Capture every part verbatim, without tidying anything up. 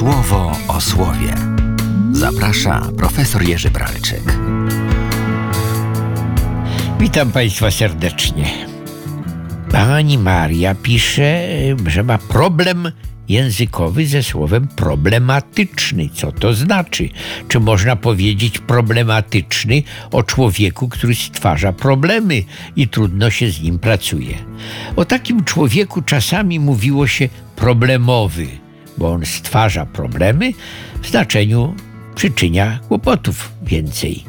Słowo o słowie. Zaprasza profesor Jerzy Bralczyk. Witam Państwa serdecznie. Pani Maria pisze, że ma problem językowy ze słowem problematyczny. Co to znaczy? Czy można powiedzieć problematyczny o człowieku, który stwarza problemy i trudno się z nim pracuje? O takim człowieku czasami mówiło się problemowy, bo on stwarza problemy w znaczeniu przyczynia kłopotów więcej.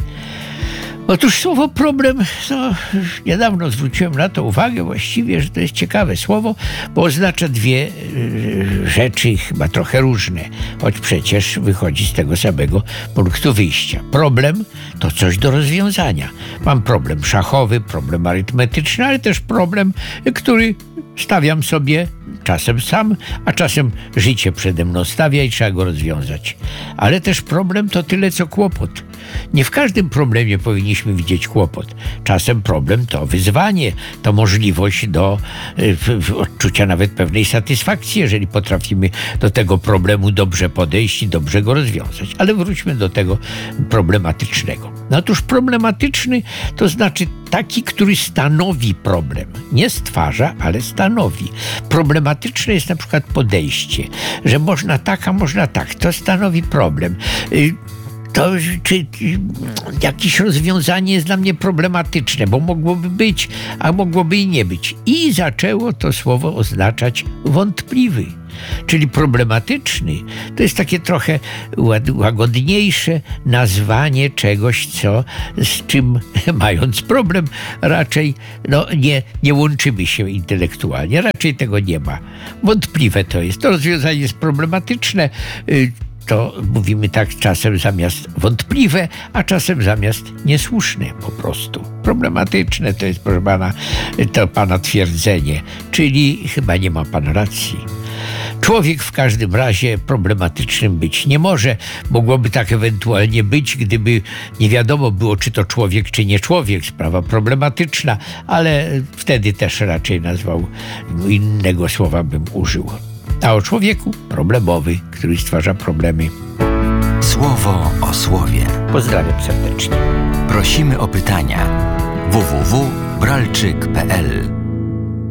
Otóż słowo problem, no, niedawno zwróciłem na to uwagę właściwie, że to jest ciekawe słowo, bo oznacza dwie y, rzeczy chyba trochę różne, choć przecież wychodzi z tego samego punktu wyjścia. Problem to coś do rozwiązania. Mam problem szachowy, problem arytmetyczny, ale też problem, który stawiam sobie czasem sam, a czasem życie przede mną stawia i trzeba go rozwiązać. Ale też problem to tyle, co kłopot. Nie w każdym problemie powinniśmy widzieć kłopot. Czasem problem to wyzwanie, to możliwość do y, y, odczucia nawet pewnej satysfakcji, jeżeli potrafimy do tego problemu dobrze podejść i dobrze go rozwiązać. Ale wróćmy do tego problematycznego. No otóż problematyczny to znaczy taki, który stanowi problem. Nie stwarza, ale stanowi. Problematyczne jest na przykład podejście, że można tak, a można tak. To stanowi problem. Y, To, czy jakieś rozwiązanie jest dla mnie problematyczne, bo mogłoby być, a mogłoby i nie być. I zaczęło to słowo oznaczać wątpliwy. Czyli problematyczny to jest takie trochę łagodniejsze nazwanie czegoś, co z czym mając problem raczej no, nie, nie łączymy się intelektualnie. Raczej tego nie ma. Wątpliwe to jest. To rozwiązanie jest problematyczne. To mówimy tak czasem zamiast wątpliwe, a czasem zamiast niesłuszne po prostu. Problematyczne to jest, proszę pana, to pana twierdzenie, czyli chyba nie ma pan racji. Człowiek w każdym razie problematycznym być nie może. Mogłoby tak ewentualnie być, gdyby nie wiadomo było, czy to człowiek, czy nie człowiek. Sprawa problematyczna, ale wtedy też raczej nazwał, innego słowa bym użył. A o człowieku problemowy, który stwarza problemy. Słowo o słowie. Pozdrawiam serdecznie. Prosimy o pytania. w w w kropka bralczyk kropka p l